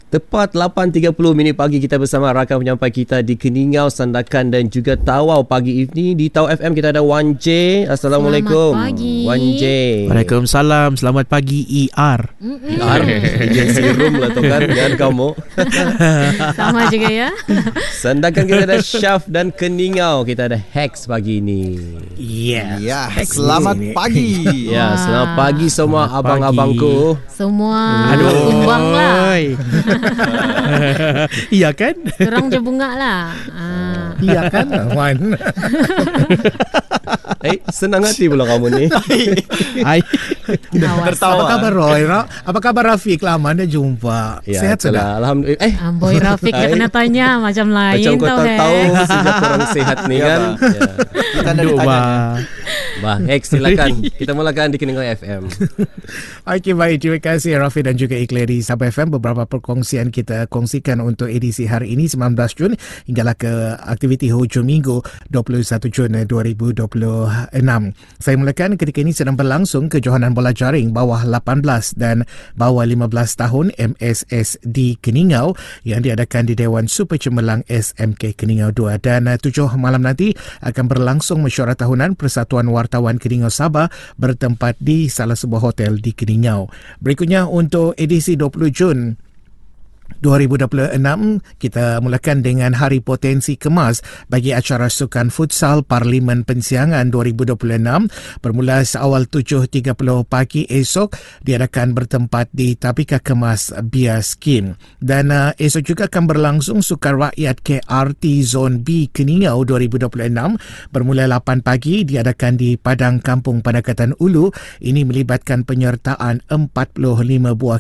Tepat 8.30 pagi kita bersama rakan penyampai kita di Keningau, Sandakan dan juga Tawau pagi ini. Di Tawau FM kita ada Wan J. Assalamualaikum. Selamat pagi. Wan J. Waalaikumsalam. Selamat pagi ER. ER? Agency room lah tu kan. Jangan kamu. Sama juga ya. Sandakan kita ada Syaf dan Keningau kita ada Hex pagi ini. Yes. Ya, selamat pagi. Ya, selamat pagi semua Selamat abang-abangku. Semua Aduh. tumbang lah. Iya kan? Kurang je bunga lah. Iya kan, Wan? Senang hati pula kamu ni. Hai. Tertawa. Apa kabar Roy? Apa kabar Rafiq? Lama dah jumpa. Ya, Sehat sudah? itulah. Alhamdulillah. Boy Rafiq dia kena tanya macam lain Macam kau tau. tahu sejak korang sehat ni kan. Ya. Kita dah ditanya. Bah, Hex silakan. Kita mulakan di Keningau FM. Okey, baik. Terima kasih Rafiq dan juga Ikhlas di Sabah FM. Beberapa perkongsian kita kongsikan untuk edisi hari ini 19 Jun hinggalah ke aktiviti hujung minggu 21 Jun 2026. Saya mulakan ketika ini sedang berlangsung kejohanan bola jaring bawah 18 dan bawah 15 tahun MSS di Keningau yang diadakan di Dewan Super Cemerlang SMK Keningau 2 dan 7 malam nanti akan berlangsung mesyuarat tahunan Persatuan Wartawan Keningau Sabah bertempat di salah sebuah hotel di Keningau. Berikutnya untuk edisi 20 Jun 2026, kita mulakan dengan Hari Potensi Kemas bagi acara Sukan Futsal Parlimen Pensiangan 2026 bermula seawal 7.30 pagi esok diadakan bertempat di Tapika Kemas Bias Skin. Dan esok juga akan berlangsung Sukan Rakyat KRT Zon B Keningau 2026 bermula 8 pagi diadakan di Padang Kampung Padakatan Ulu. Ini melibatkan penyertaan 45 buah